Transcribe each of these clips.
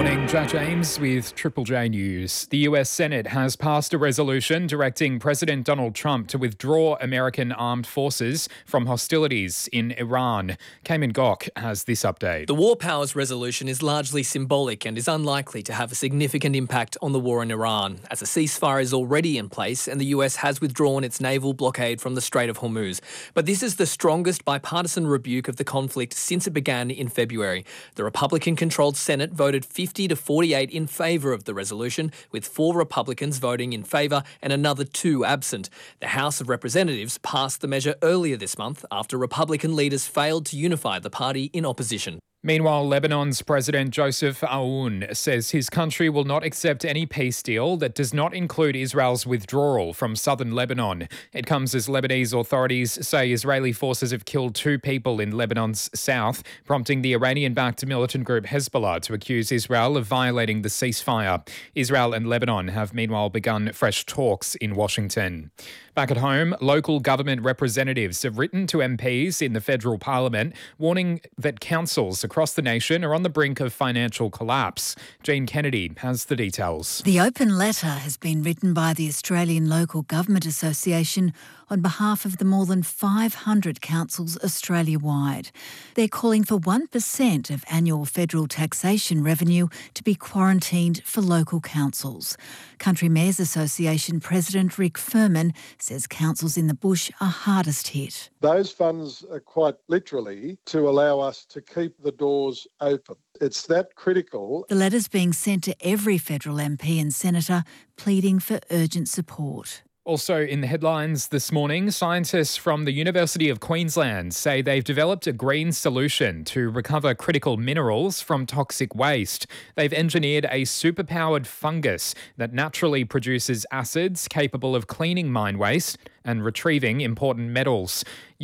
morning, Jack James with Triple J News. The US Senate has passed a resolution directing President Donald Trump to withdraw American armed forces from hostilities in Iran. Cayman Gok has this update. The War Powers resolution is largely symbolic and is unlikely to have a significant impact on the war in Iran, as a ceasefire is already in place and the US has withdrawn its naval blockade from the Strait of Hormuz. But this is the strongest bipartisan rebuke of the conflict since it began in February. The Republican-controlled Senate voted 50 to 48 in favour of the resolution, with 4 Republicans voting in favour and another 2 absent. The House of Representatives passed the measure earlier this month after Republican leaders failed to unify the party in opposition. Meanwhile, Lebanon's President Joseph Aoun says his country will not accept any peace deal that does not include Israel's withdrawal from southern Lebanon. It comes as Lebanese authorities say Israeli forces have killed 2 people in Lebanon's south, prompting the Iranian-backed militant group Hezbollah to accuse Israel of violating the ceasefire. Israel and Lebanon have meanwhile begun fresh talks in Washington. Back at home, local government representatives have written to MPs in the federal parliament warning that councils across the nation are on the brink of financial collapse. Jean Kennedy has the details. The open letter has been written by the Australian Local Government Association on behalf of the more than 500 councils Australia-wide. They're calling for 1% of annual federal taxation revenue to be quarantined for local councils. Country Mayors Association President Rick Furman says councils in the bush are hardest hit. Those funds are quite literally to allow us to keep the doors open. It's that critical. The letter's being sent to every federal MP and senator pleading for urgent support. Also in the headlines this morning, scientists from the University of Queensland say they've developed a green solution to recover critical minerals from toxic waste. They've engineered a superpowered fungus that naturally produces acids capable of cleaning mine waste and retrieving important metals.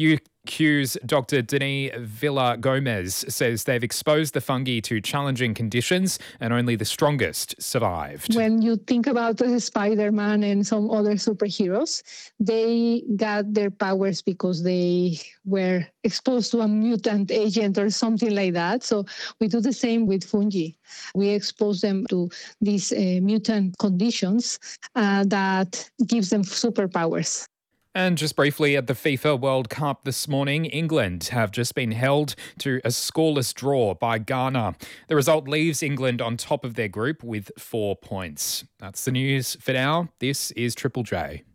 UQ's Dr. Denis Villa-Gomez says they've exposed the fungi to challenging conditions and only the strongest survived. When you think about Spider-Man and some other superheroes, they got their powers because they were exposed to a mutant agent or something like that. So we do the same with fungi. We expose them to these mutant conditions that gives them superpowers. And just briefly, at the FIFA World Cup this morning, England have just been held to a scoreless draw by Ghana. The result leaves England on top of their group with 4 points. That's the news for now. This is Triple J.